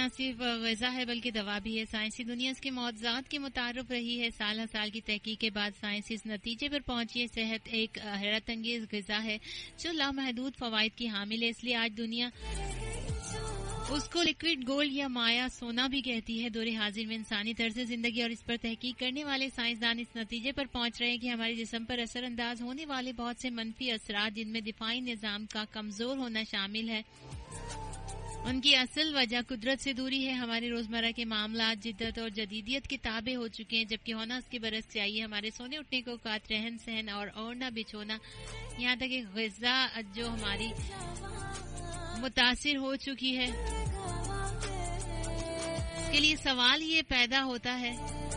न सिर्फ ग़िज़ा है बल्कि दवा भी है। साइंसी दुनिया इसके मौज़ात के मुतारिफ रही है। साल हर साल की तहकीक के बाद साइंस इस नतीजे पर पहुंची है सेहत एक हैरत अंगेज ग़िज़ा है जो लामहदूद फ़वाइद की हामिल है। इसलिए आज दुनिया उसको लिक्विड गोल्ड या माया सोना भी कहती है। दौरे हाजिर में इंसानी तर्ज जिंदगी और इस पर तहकीक करने वाले साइंसदान इस नतीजे पर पहुंच रहे हैं कि हमारे जिस्म पर असरअंदाज होने वाले बहुत से मनफी असरात जिनमें दिफाई निज़ाम का कमजोर होना शामिल है, उनकी असल वजह कुदरत से दूरी है। हमारे रोजमर्रा के मामला जिद्दत और जदीदियत के ताबे हो चुके हैं, जबकि होना उसके बरस चाहिए। हमारे सोने उठने को औकात, रहन सहन और ओढ़ना बिछोना, यहाँ तक कि ग़िज़ा जो हमारी मुतासिर हो चुकी है। इसके लिए सवाल ये पैदा होता है,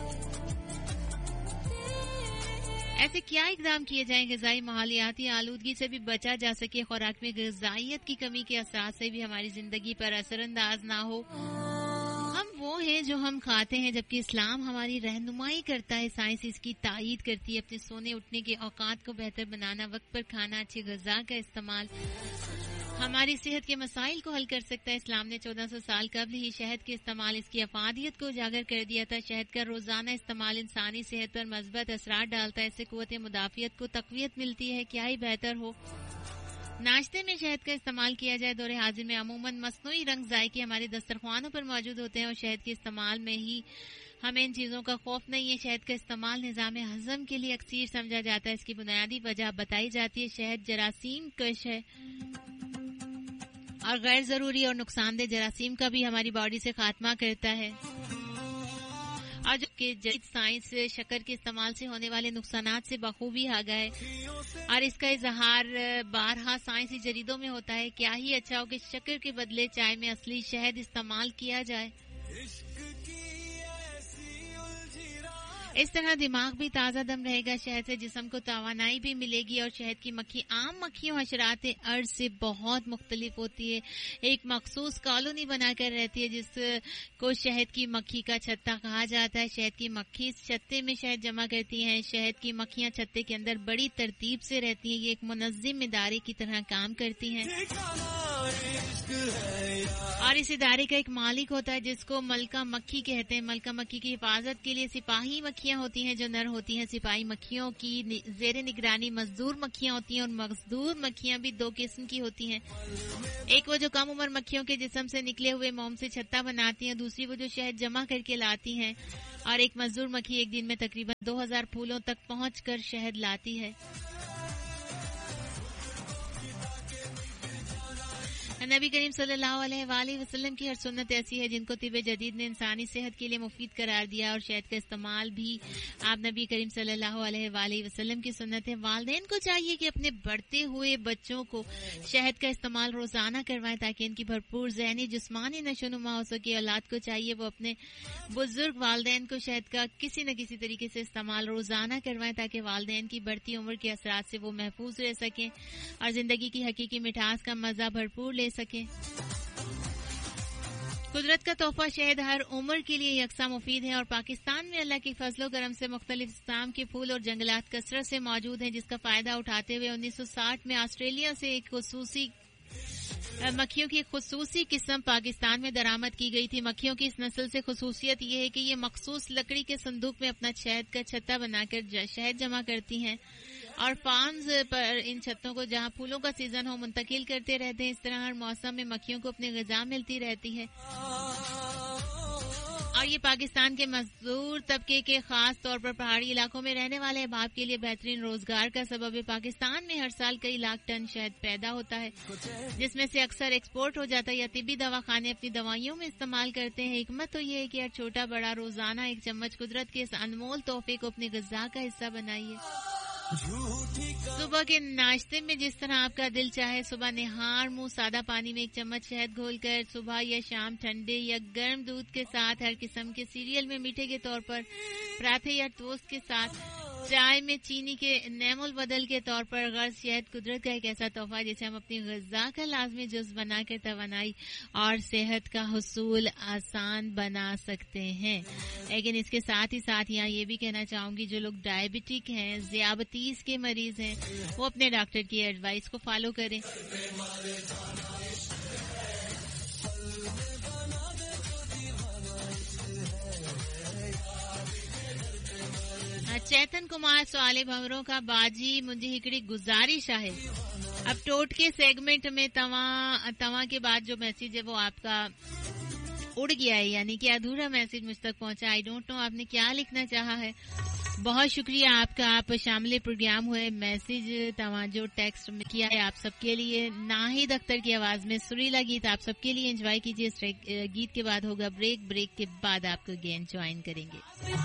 ऐसे क्या इकदाम किए जाएं ग़िज़ाई माहौलियाती आलूदगी से भी बचा जा सके, खुराक में ग़िज़ाइयत की कमी के असर से भी हमारी जिंदगी पर असरअंदाज ना हो। हम वो हैं जो हम खाते हैं, जबकि इस्लाम हमारी रहनुमाई करता है, साइंस इसकी तायीद करती है। अपने सोने उठने के औकात को बेहतर बनाना, वक्त पर खाना, अच्छी ग़िज़ा का इस्तेमाल हमारी सेहत के मसाइल को हल कर सकता है। इस्लाम ने 1400 साल कबल ही शहद के इस्तेमाल, इसकी अफादियत को उजागर कर दिया था। शहद का रोजाना इस्तेमाल इंसानी सेहत पर मस्बत असरात डालता है, इससे कुव्वत मुदाफियत को तक़वियत मिलती है। क्या ही बेहतर हो नाश्ते में शहद का इस्तेमाल किया जाए। दौरे हाजिर में अमूमन मसनूई रंग जायके हमारे दस्तरख्वानों पर मौजूद होते हैं और शहद के इस्तेमाल में ही हमें इन चीजों का खौफ नहीं है। शहद का इस्तेमाल निज़ाम हजम के लिए अक्सर समझा जाता है। इसकी बुनियादी वजह बताई जाती है, शहद जरासीम कश है और गैर जरूरी और नुकसानदेह जरासीम का भी हमारी बॉडी से खात्मा करता है। और जो कि जदीद साइंस शक्कर के इस्तेमाल से होने वाले नुकसानात से बखूबी आगा है और इसका इजहार बारहा साइंसी जरीदों में होता है। क्या ही अच्छा हो कि शक्कर के बदले चाय में असली शहद इस्तेमाल किया जाए। इस तरह दिमाग भी ताज़ा दम रहेगा, शहद से जिस्म को तवानाई भी मिलेगी। और शहद की मक्खी आम मक्खियों हशरात अर्ज से बहुत मुख्तलिफ होती है। एक मखसूस कॉलोनी बनाकर रहती है जिसको शहद की मक्खी का छत्ता कहा जाता है। शहद की मक्खी इस छत्ते में शहद जमा करती हैं। शहद की मक्खियां छत्ते के अंदर बड़ी तरतीब से रहती हैं। ये एक मुनज़्ज़िम इदारे की तरह काम करती हैं और इस इदारे का एक मालिक होता है जिसको मलका मक्खी कहते हैं। मलका मक्खी की हिफाजत के लिए सिपाही मक्खियां होती हैं जो नर होती हैं। सिपाही मक्खियों की जेर निगरानी मजदूर मक्खियां होती हैं और मजदूर मक्खियां भी दो किस्म की होती हैं। एक वो जो कम उम्र मक्खियों के जिस्म से निकले हुए मोम से छत्ता बनाती हैं, दूसरी वो जो शहद जमा करके लाती हैं। और एक मजदूर मक्खी एक दिन में तकरीबन 2000 फूलों तक पहुंचकर शहद लाती है। नबी करीम सल्लल्लाहु अलैहि वसल्लम की हर सुन्नत ऐसी है जिनको तिब जदीद ने इंसानी सेहत के लिए मुफीद करार दिया और शहद का इस्तेमाल भी आप नबी करीम सल्लल्लाहु अलैहि वसल्लम की सुन्नत है। वालिदैन को चाहिए कि अपने बढ़ते हुए बच्चों को शहद का इस्तेमाल रोजाना करवाएं ताकि इनकी भरपूर ज़हनी जिस्मानी नशोनुमा हो सके। औलाद को चाहिए वो अपने बुजुर्ग वालिदैन को शहद का किसी न किसी तरीके से इस्तेमाल रोजाना करवाएं ताकि वालिदैन की बढ़ती उम्र के असरात से वो महफूज रह सकें और जिंदगी की हकीकी मिठास का मजा भरपूर ले सके। कुदरत का तोहफा शहद हर उम्र के लिए यकसा मुफीद है और पाकिस्तान में अल्लाह की फजलो करम से मुख्तलिफ इस्लाम के फूल और जंगलात कसरत से मौजूद हैं, जिसका फायदा उठाते हुए 1960 में ऑस्ट्रेलिया से एक खुसूसी मक्खियों की खुसूसी किस्म पाकिस्तान में दरामद की गई थी। मक्खियों की इस नस्ल से खुसूसियत यह है कि ये मखसूस लकड़ी के संदूक में अपना शहद का छत्ता बनाकर शहद जमा करती हैं और फार्म्स पर इन छत्तों को जहां फूलों का सीजन हो मुंतकिल करते रहते हैं। इस तरह हर मौसम में मक्खियों को अपनी ग़िज़ा मिलती रहती है और ये पाकिस्तान के मजदूर तबके के खास तौर पर पहाड़ी इलाकों में रहने वाले अहबाब के लिए बेहतरीन रोजगार का सबब है। पाकिस्तान में हर साल कई लाख टन शहद पैदा होता है जिसमें से अक्सर एक्सपोर्ट हो जाता है या तिब्बी दवाखाने अपनी दवाइयों में इस्तेमाल करते हैं। हिकमत तो ये है कि हर छोटा बड़ा रोजाना एक चम्मच कुदरत के इस अनमोल तोहफे को अपनी ग़िज़ा का हिस्सा बनाइए। सुबह के नाश्ते में जिस तरह आपका दिल चाहे, सुबह निहार मुंह सादा पानी में एक चम्मच शहद घोलकर, सुबह या शाम ठंडे या गर्म दूध के साथ, हर किस्म के सीरियल में मीठे के तौर पर, पराठे या टोस्ट के साथ, चाय में चीनी के नेमुल बदल के तौर पर। गर्ज शहद कुदरत का एक ऐसा तोहफा जिसे हम अपनी ग़िज़ा का लाजमी जुज़ बनाकर तवानाई और सेहत का हुसूल आसान बना सकते हैं। लेकिन इसके साथ ही साथ यहाँ ये भी कहना चाहूंगी, जो लोग डायबिटिक हैं, ज़ियाबतीस के मरीज हैं, वो अपने डॉक्टर की एडवाइस को फॉलो करें। चैतन कुमार सवाले भंवरों का बाजी मुंहिंजी हिकड़ी गुजारिश है। अब टोट के सेगमेंट में तवा के बाद जो मैसेज है वो आपका उड़ गया है, यानी कि अधूरा मैसेज मुझ तक पहुंचा। आई डोंट नो आपने क्या लिखना चाहा है। बहुत शुक्रिया आपका, आप शामिल प्रोग्राम हुए। मैसेज तवा जो टेक्स्ट में किया है आप सबके लिए। नाहिद अख्तर की आवाज में सुरीला गीत आप सबके लिए एंजॉय कीजिए। गीत के बाद होगा ब्रेक के बाद आपको गेम ज्वाइन करेंगे।